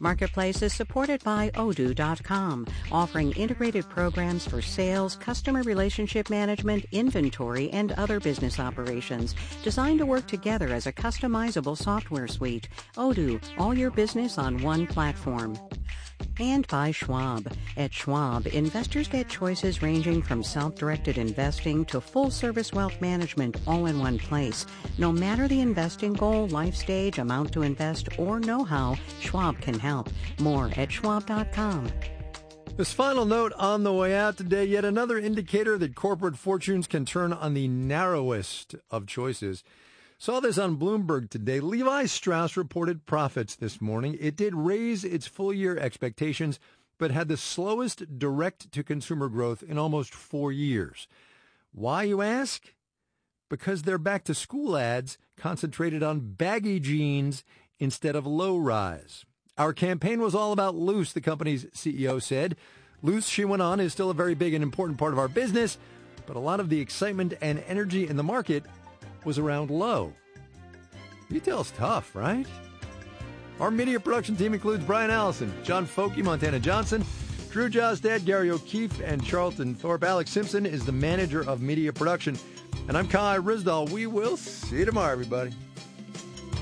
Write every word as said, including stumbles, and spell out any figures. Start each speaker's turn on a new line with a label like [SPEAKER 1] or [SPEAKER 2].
[SPEAKER 1] Marketplace is supported by Odoo dot com, offering integrated programs for sales, customer relationship management, inventory, and other business operations, designed to work together as a customizable software suite. Odoo, all your business on one platform. And by Schwab. At Schwab, investors get choices ranging from self-directed investing to full-service wealth management all in one place. No matter the investing goal, life stage, amount to invest, or know-how, Schwab can help. More at schwab dot com.
[SPEAKER 2] This final note on the way out today, yet another indicator that corporate fortunes can turn on the narrowest of choices. Saw this on Bloomberg today. Levi Strauss reported profits this morning. It did raise its full-year expectations, but had the slowest direct-to-consumer growth in almost four years. Why, you ask? Because their back-to-school ads concentrated on baggy jeans instead of low-rise. Our campaign was all about loose, the company's C E O said. Loose, she went on, is still a very big and important part of our business, but a lot of the excitement and energy in the market was around low. Retail's tough, right? Our media production team includes Brian Allison, John Folke, Montana Johnson, Drew Jostad, Gary O'Keefe, and Charlton Thorpe. Alex Simpson is the manager of media production. And I'm Kai Rizdal. We will see you tomorrow, everybody.